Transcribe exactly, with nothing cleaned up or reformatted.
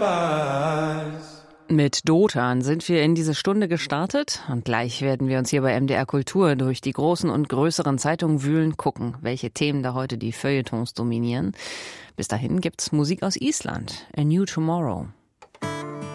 goodbyes. Mit Dotan sind wir in diese Stunde gestartet und gleich werden wir uns hier bei M D R Kultur durch die großen und größeren Zeitungen wühlen, gucken, welche Themen da heute die Feuilletons dominieren. Bis dahin gibt's Musik aus Island, A New Tomorrow.